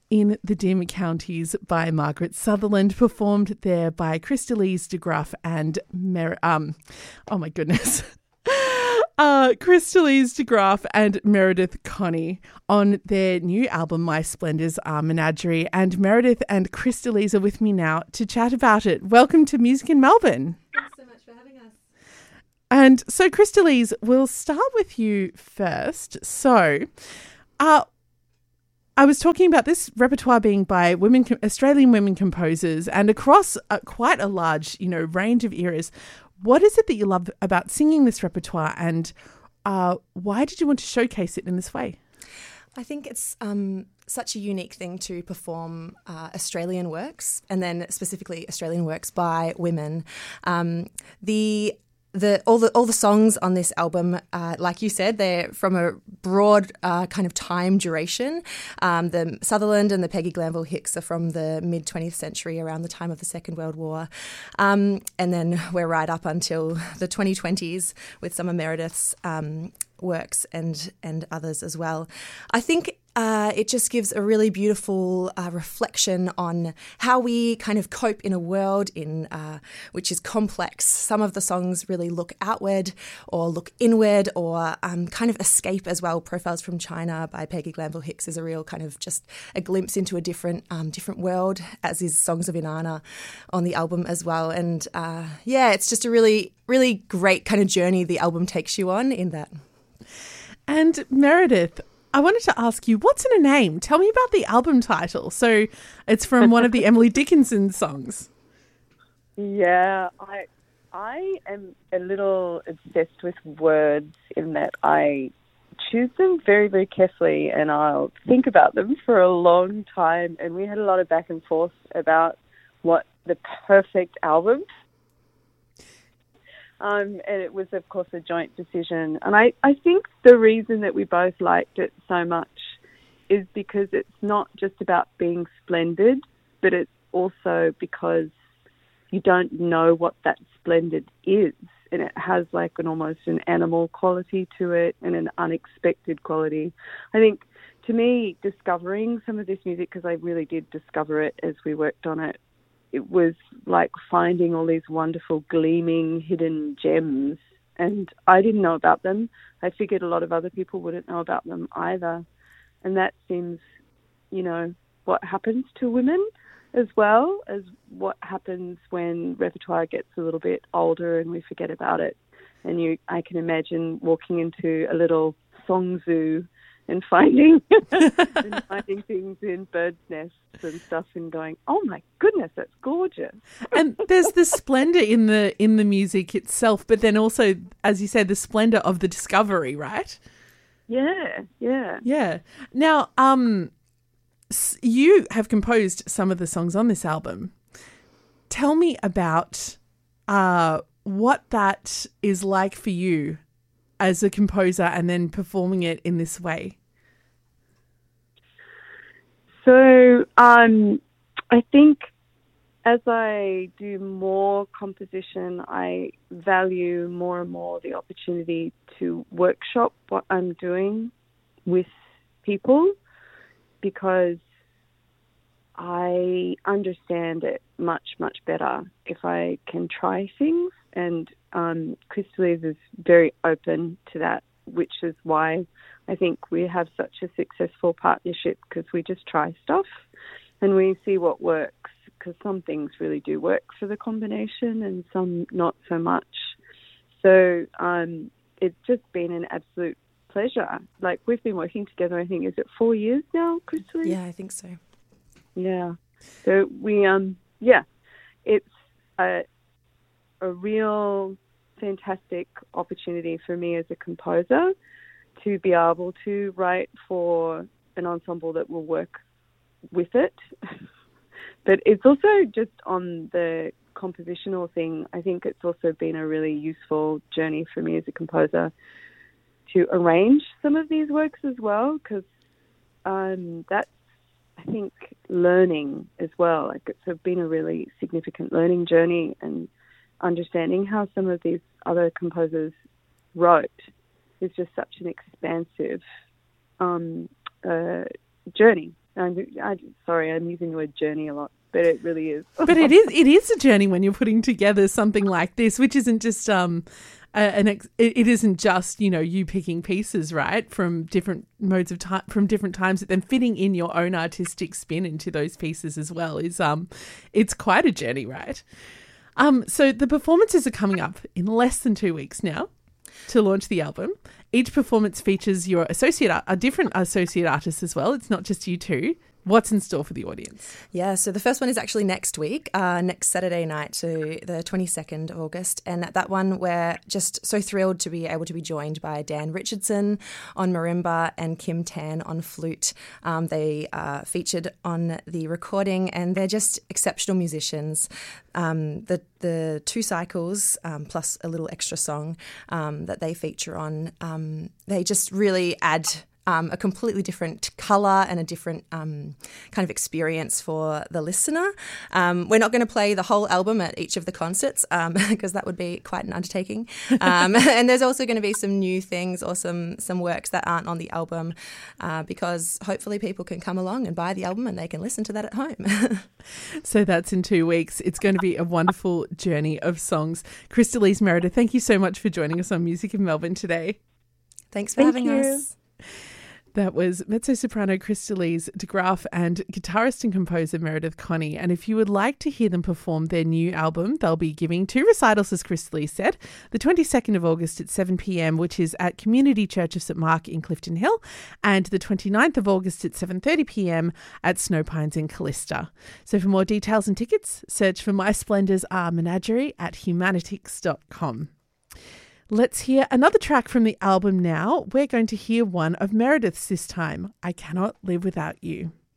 in the Dim Counties by Margaret Sutherland, performed there by Crystalis de Graaf and Crystalis de Graaf and Meredith Connie on their new album My Splendours Are Menagerie. And Meredith and Crystalis are with me now to chat about it. Welcome to Music in Melbourne. Thanks so much for having us. And so, Crystalis, we'll start with you first. So, I was talking about this repertoire being by Australian women composers and across quite a large, range of eras. What is it that you love about singing this repertoire, and why did you want to showcase it in this way? I think it's such a unique thing to perform Australian works, and then specifically Australian works by women. All the songs on this album, like you said, they're from a broad kind of time duration. The Sutherland and the Peggy Glanville Hicks are from the mid-20th century, around the time of the Second World War. And then we're right up until the 2020s with some of Meredith's works and others as well. I think it just gives a really beautiful reflection on how we kind of cope in a world which is complex. Some of the songs really look outward or look inward or kind of escape as well. Profiles from China by Peggy Glanville Hicks is a real kind of just a glimpse into a different world, as is Songs of Inanna on the album as well. And it's just a really, really great kind of journey the album takes you on in that. And Meredith, I wanted to ask you, what's in a name? Tell me about the album title. So it's from one of the Emily Dickinson songs. Yeah, I am a little obsessed with words in that I choose them very, very carefully and I'll think about them for a long time. And we had a lot of back and forth about what the perfect album. And it was, of course, a joint decision. And I think the reason that we both liked it so much is because it's not just about being splendid, but it's also because you don't know what that splendid is. And it has like almost an animal quality to it and an unexpected quality. I think, to me, discovering some of this music, because I really did discover it as we worked on it, it was like finding all these wonderful, gleaming, hidden gems. And I didn't know about them. I figured a lot of other people wouldn't know about them either. And that seems, what happens to women as well as what happens when repertoire gets a little bit older and we forget about it. And I can imagine walking into a little song zoo and finding things in birds' nests and stuff and going, oh my goodness, that's gorgeous. And there's the splendor in the music itself, but then also, as you said, the splendor of the discovery, right? Yeah. Now, you have composed some of the songs on this album. Tell me about what that is like for you as a composer and then performing it in this way. So I think as I do more composition, I value more and more the opportunity to workshop what I'm doing with people, because I understand it much, much better if I can try things. And Crystalis is very open to that, which is why I think we have such a successful partnership, because we just try stuff and we see what works, because some things really do work for the combination and some not so much. So it's just been an absolute pleasure. Like, we've been working together, I think, is it 4 years now, Crystalis? Yeah, I think so. Yeah. So we, it's a real fantastic opportunity for me as a composer to be able to write for an ensemble that will work with it. But it's also just on the compositional thing, I think it's also been a really useful journey for me as a composer to arrange some of these works as well, because that's, I think, learning as well. Like, it's been a really significant learning journey, and understanding how some of these other composers wrote is just such an expansive journey Sorry, I'm using the word journey a lot, but it really is. But it is a journey when you're putting together something like this, which isn't just it isn't just, you know, you picking pieces, right, from different modes of time, from different times, but then fitting in your own artistic spin into those pieces as well is it's quite a journey, right? So the performances are coming up in less than 2 weeks now to launch the album. Each performance features your a different associate artist as well. It's not just you two. What's in store for the audience? Yeah, so the first one is actually next week, next Saturday night, to the 22nd of August. And at that one, we're just so thrilled to be able to be joined by Dan Richardson on marimba and Kim Tan on flute. They are featured on the recording, and they're just exceptional musicians. The 2 cycles plus a little extra song that they feature on, they just really add a completely different colour and a different kind of experience for the listener. We're not going to play the whole album at each of the concerts because that would be quite an undertaking. And there's also going to be some new things or some works that aren't on the album because hopefully people can come along and buy the album and they can listen to that at home. So that's in 2 weeks. It's going to be a wonderful journey of songs. Crystalise Meredith, thank you so much for joining us on Music in Melbourne today. Thanks for having us. That was mezzo-soprano Crystalise de Graaf and guitarist and composer Meredith Connie. And if you would like to hear them perform their new album, they'll be giving 2 recitals, as Crystalise said, the 22nd of August at 7 p.m, which is at Community Church of St Mark in Clifton Hill, and the 29th of August at 7:30 p.m. at Snow Pines in Callista. So for more details and tickets, search for My Splendours Are Menagerie at humanitix.com. Let's hear another track from the album now. We're going to hear one of Meredith's this time, I Cannot Live Without You.